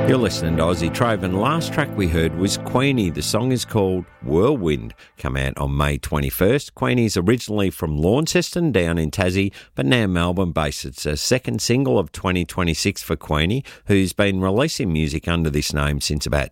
You're listening to Aussie Trove, and the last track we heard was Queenie. The song is called Whirlwind, come out on May 21st. Queenie's originally from Launceston down in Tassie, but now Melbourne-based. It's a second single of 2026 for Queenie, who's been releasing music under this name since about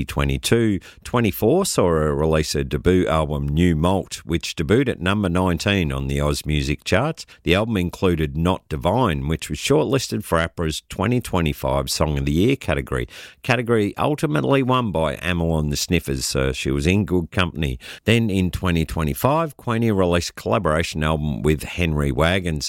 2022. 24 saw her release her debut album New Malt, which debuted at number 19 on the Oz Music charts. The album included Not Divine, which was shortlisted for APRA's 2025 Song of the Year category ultimately won by Amyl and the Sniffers, so she was in good company. Then in 2025, Queenie released a collaboration album with Henry Wagons.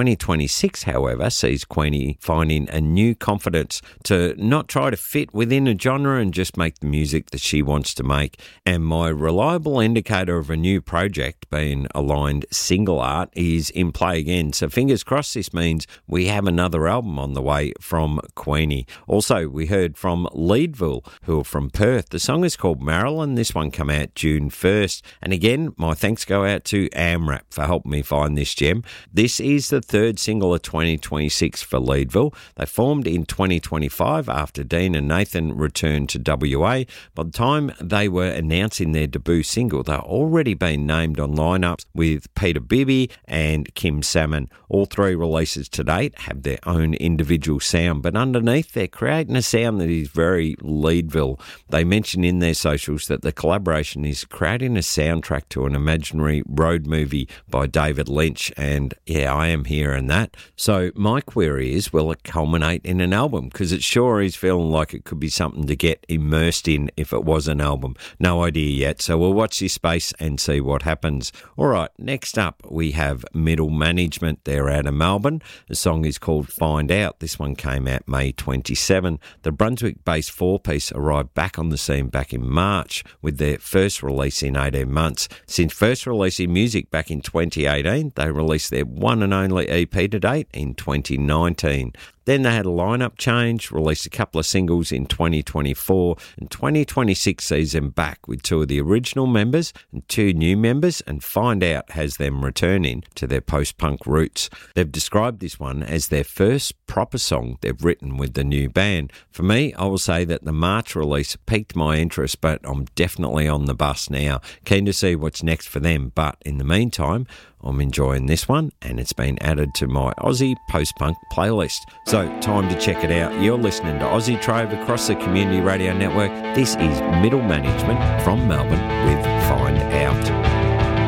2026, however, sees Queenie finding a new confidence to not try to fit within a genre and just make the music that she wants to make. And my reliable indicator of a new project being aligned single art is in play again. So fingers crossed this means we have another album on the way from Queenie. Also, we heard from Leadville, who are from Perth. The song is called Marilyn. This one came out June 1st. And again, my thanks go out to AMRAP for helping me find this gem. This is the third single of 2026 for Leadville. They formed in 2025 after Dean and Nathan returned to WA. By the time they were announcing their debut single, they'd already been named on lineups with Peter Bibby and Kim Salmon. All three releases to date have their own individual sound, but underneath they're creating a sound that is very Leadville. They mention in their socials that the collaboration is creating a soundtrack to an imaginary road movie by David Lynch, and yeah, I am hearing that. So my query is, will it culminate in an album? Because it sure is feeling like it could be something to get immersed in if it was an album. No idea yet, so we'll watch this space and see what happens. All right, next up we have Middle Management. They're out of Melbourne. The song is called Find Out. This one came out May 27. The Brunswick-based four-piece arrived back on the scene back in March with their first release in 18 months. Since first releasing music back in 2018, they released their one and only EP to date in 2019. Then they had a lineup change, released a couple of singles in 2024, and 2026 sees them back with two of the original members and two new members, and Find Out has them returning to their post-punk roots. They've described this one as their first proper song they've written with the new band. For me, I will say that the March release piqued my interest, but I'm definitely on the bus now. Keen to see what's next for them, but in the meantime, I'm enjoying this one, and it's been added to my Aussie post-punk playlist. So, time to check it out. You're listening to Aussie Trove across the Community Radio Network. This is Middle Management from Melbourne with Find Out.